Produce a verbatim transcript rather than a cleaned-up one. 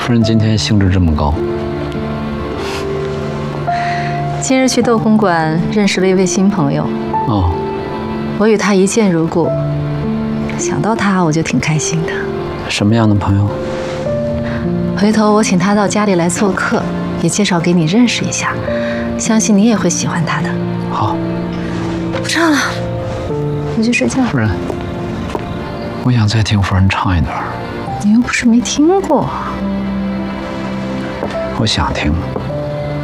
夫人今天兴致这么高。 今日去斗红馆认识了一位新朋友。 哦， 我与他一见如故，想到他我就挺开心的。 什么样的朋友？ 回头我请他到家里来做客，也介绍给你认识一下，相信你也会喜欢他的。 好， 不唱了，回去睡觉。 夫人，我想再听夫人唱一段。 你又不是没听过。 我想听。